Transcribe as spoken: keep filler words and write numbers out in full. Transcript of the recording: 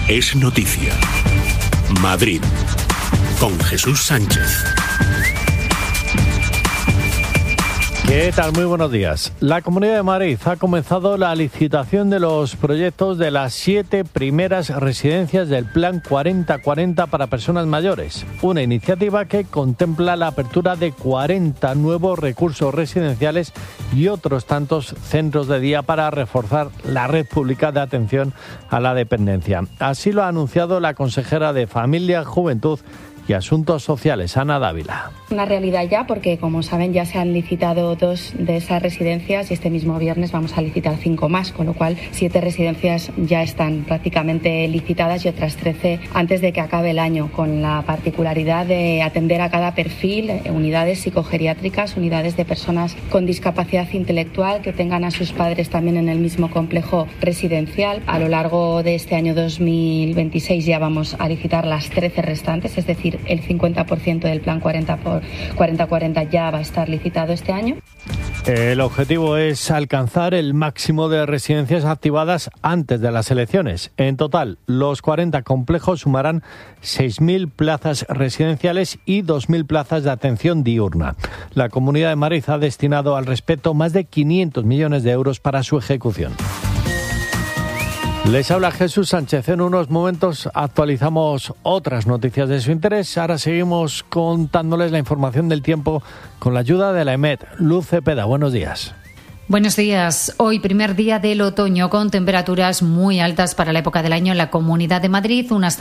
Es noticia. Madrid, con Jesús Sánchez. ¿Qué tal? Muy buenos días. La Comunidad de Madrid ha comenzado la licitación de los proyectos de las siete primeras residencias del Plan cuarenta cuarenta para personas mayores. Una iniciativa que contempla la apertura de cuarenta nuevos recursos residenciales y otros tantos centros de día para reforzar la red pública de atención a la dependencia. Así lo ha anunciado la consejera de Familia, Juventud y Asuntos Sociales, Ana Dávila. Una realidad ya, porque como saben ya se han licitado dos de esas residencias y este mismo viernes vamos a licitar cinco más, con lo cual siete residencias ya están prácticamente licitadas y otras trece antes de que acabe el año, con la particularidad de atender a cada perfil, unidades psicogeriátricas, unidades de personas con discapacidad intelectual que tengan a sus padres también en el mismo complejo residencial. A lo largo de este año dos mil veintiséis ya vamos a licitar las trece restantes, es decir, el cincuenta por ciento del plan cuarenta cuarenta ya va a estar licitado este año. El objetivo es alcanzar el máximo de residencias activadas antes de las elecciones. En total, los cuarenta complejos sumarán seis mil plazas residenciales y dos mil plazas de atención diurna. La Comunidad de Madrid ha destinado al respecto más de quinientos millones de euros para su ejecución. Les habla Jesús Sánchez. En unos momentos actualizamos otras noticias de su interés. Ahora seguimos contándoles la información del tiempo con la ayuda de la EMET. Luz Cepeda, buenos días. Buenos días. Hoy primer día del otoño con temperaturas muy altas para la época del año en la Comunidad de Madrid. Unas